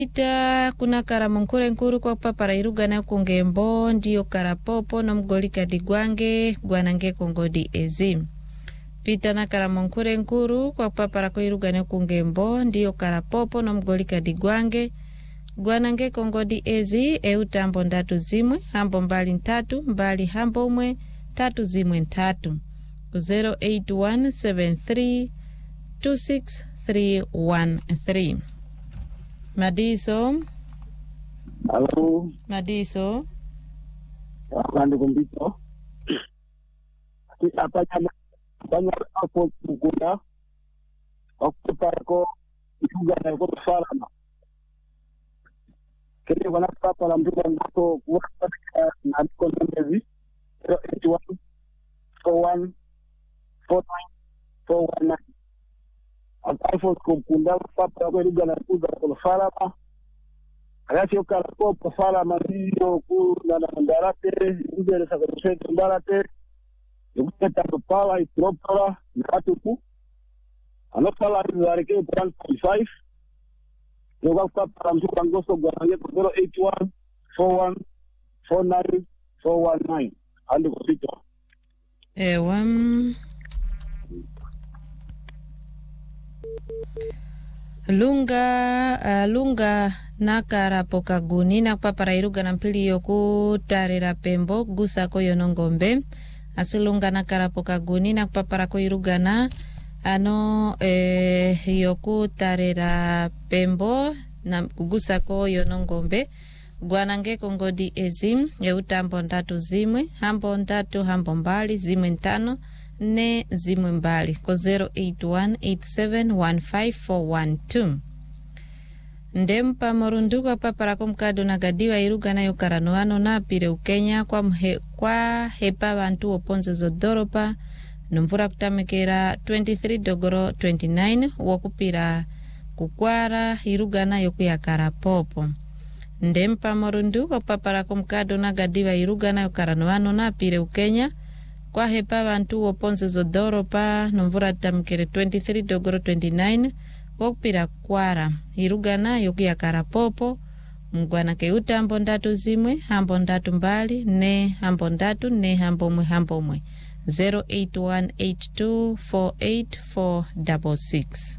Ita kuna karamunkure nkuru kwa papara iruga na kungembo ndiyo karapopo no mgolika digwange gwanange kongodi ezi. Pita na karamunkure nkuru kwa papara kwa iruga na kungembo ndiyo karapopo no mgolika digwange gwanange kongodi ezi eutambo ndatu zimwe hambo mbali ntatu mbali hambo umwe tatu zimwe ntatu 0817326313. Madiso. Halo. Madiso. Wakandi kumbito. Apa banyak apa guna. Waktu parko juga na ko farama. Kile wana papa la mtu ndako wakati na kondomezi 081 41 49 Alfo kumkunda papa kwa lugha na kuza kwa farama. Alafu ukala kwa farama ndio kuna na ndarate ndio ile sasa kwa ndarate ukita pala itropala ngatuku anopala zareke 1.5 ndio papa mtu ngoso gwange 081 41 49 419 hadi kupita lunga nakara pokaguni na papara iruga na mpili yoku tarera pembo gusa koyo nongombe asilunga nakara pokaguni na papara ko iruga na ano yoku tarera pembo na gusa koyo nongombe gwanange kongodi ezim eutambo ndatu zimwe hambo ndatu hambo mbali zimwe ntano ne zimwe mbali ko 0818715412 ndempa morunduka papara ko mkado na gadiwa iruga nayo karanoano na pire ukenya kwa hepa bantu oponze zodoropa numvura kutamekera 23 dogoro 29 wakupira kukwara iruga nayo kuya karapopo ndempa morunduka papara ko mkado na gadiwa iruga nayo karanoano na pire ukenya kwa hepa bantu oponze zodoropa numvura tamkere 23 dogoro 29 wakupira kwara irugana yoku ya karapopo mgwana keuta hambo ndatu zimwe hambo ndatu mbali ne hambo ndatu ne hambo mwe 0818248466.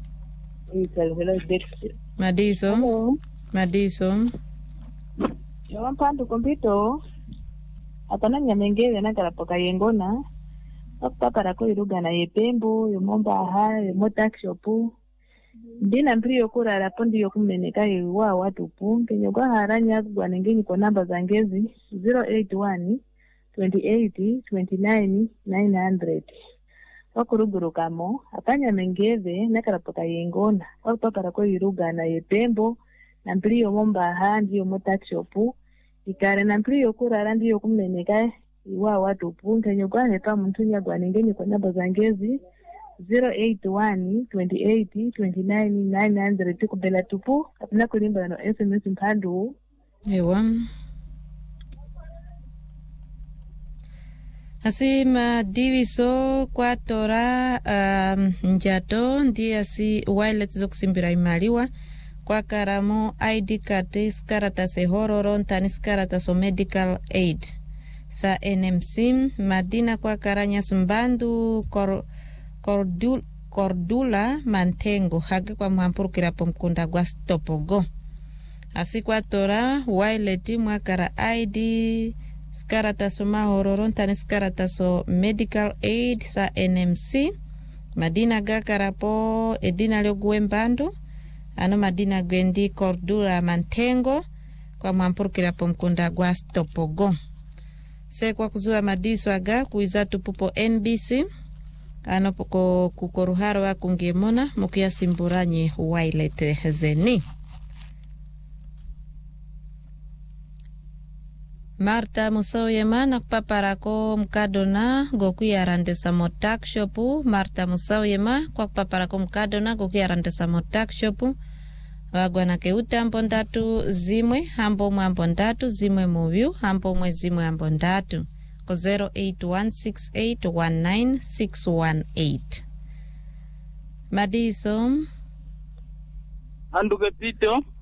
Madiso. Hello. Madiso. Yawan pandu kompito atana nyamengele na karapoka yengona papara ko irugana yepembo yomomba ha yomotakshopu ndina mprio kurara pondi yokumeneka wa watu pumpe nyogwa haranya gwanengeni kwa namba za ngezi 081 28 29 900 wakuruguru kamo apanya mengeve nakarapoka yengona papara ko irugana yepembo na mprio momba ha ndiyo motakshopu ikare na mprio kurara ndiyo kumeneka wa watu punke nyogwa hepa muntu nyagwanengeni kwa namba za ngezi 081 28 29 900 kubela tupu kapina kulimba no SMS mpandu asima diviso kwa tora njato ndi asi wireless zokusimbira imaliwa kwa karamo ID card skarata se hororo ntani skarata so medical aid sa NMC madina kwa karanya simbandu Cordula Mantengo hage kwa mhampurukira pomkunda gwa stopogo asikwa tora waileti mwakara ID skarata so mahororo ntani skarata so medical aid sa NMC madina gakarapo edina lyoguembandu ano madina gwendi Cordula Mantengo kwa mhampurukira pomkunda gwa stopogo se kwa kuzua madiso aga kuizatu pupo NBC ano poko kukoruharo wa kungemona mukia simburanye wailete zeni Marta Musawyema na paparako mkadona gokuya randesa motak shopu Marta Musawyema kwa paparako mkadona gokuya randesa motak shopu wagwana keuta hambo ndatu zimwe hambo mwambo ndatu zimwe muvyu hambo mwe zimwe hambo ndatu ko 0816819618. Madiso Anduke pito